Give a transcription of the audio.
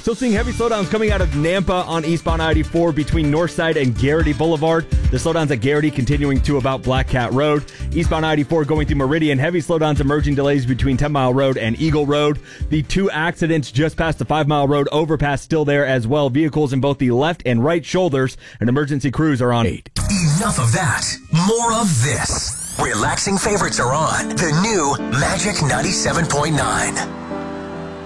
Still seeing heavy slowdowns coming out of Nampa on eastbound I-84 between Northside and Garrity Boulevard. The slowdowns at Garrity continuing to about Black Cat Road. Eastbound I-84 going through Meridian. Heavy slowdowns emerging delays between 10 Mile Road and Eagle Road. The 2 accidents just past the 5 Mile Road overpass still there as well. Vehicles in both the left and right shoulders. And emergency crews are on 8. Enough of that. More of this. Relaxing favorites are on the new Magic 97.9.